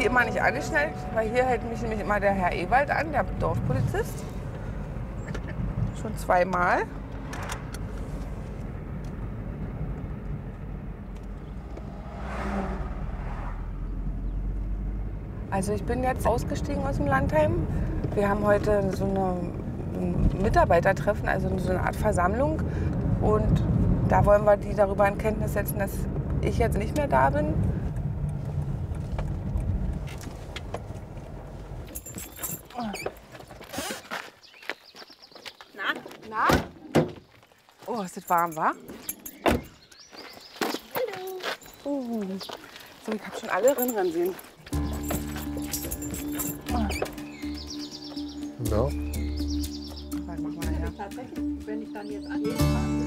immer nicht angeschnallt, weil hier hält mich nämlich immer der Herr Ewald an, der Dorfpolizist. Schon zweimal. Also ich bin jetzt ausgestiegen aus dem Landheim. Wir haben heute so ein Mitarbeitertreffen, also so eine Art Versammlung. Und da wollen wir die darüber in Kenntnis setzen, dass ich jetzt nicht mehr da bin. Na? Oh, ist das warm, wa? Hallo. So, ich habe schon alle drin sehen. Ja. Was machen wir nachher? Tatsächlich, wenn ich dann jetzt angehe,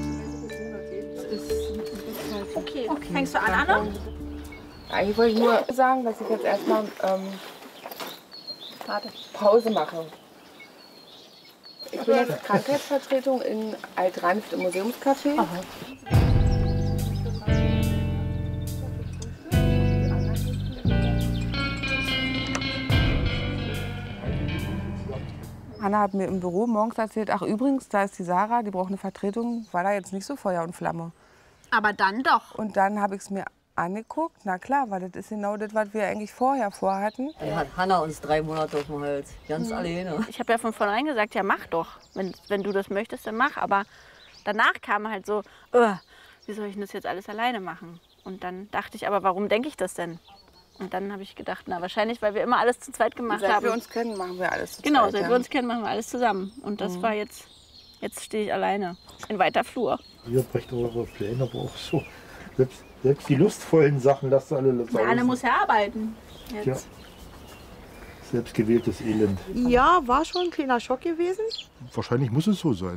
ist okay. Fängst du an, Anna? Eigentlich wollte ich nur sagen, dass ich jetzt erstmal Pause mache. Ich bin jetzt Krankheitsvertretung in Alt-Ranft im Museumscafé. Aha. Hanna hat mir im Büro morgens erzählt, ach übrigens, da ist die Sarah, die braucht eine Vertretung. War da jetzt nicht so Feuer und Flamme. Aber dann doch. Und dann habe ich es mir angeguckt. Na klar, weil das ist genau das, was wir eigentlich vorher vorhatten. Dann hat Hanna uns 3 Monate auf dem Hals, ganz alleine. Ich habe ja von vornherein gesagt, ja mach doch. Wenn du das möchtest, dann mach. Aber danach kam halt so, wie soll ich denn das jetzt alles alleine machen? Und dann dachte ich, aber warum denke ich das denn? Und dann habe ich gedacht, na wahrscheinlich, weil wir immer alles zu zweit gemacht haben. Seit wir uns kennen, machen wir alles zu zweit. Genau, seit wir uns kennen, machen wir alles zusammen. Und das war jetzt stehe ich alleine in weiter Flur. Ihr brecht eure Pläne, aber auch so. Selbst die lustvollen Sachen lasst ihr alle sausen. Anne muss ja arbeiten. Jetzt. Ja. Selbstgewähltes Elend. Ja, war schon ein kleiner Schock gewesen. Wahrscheinlich muss es so sein.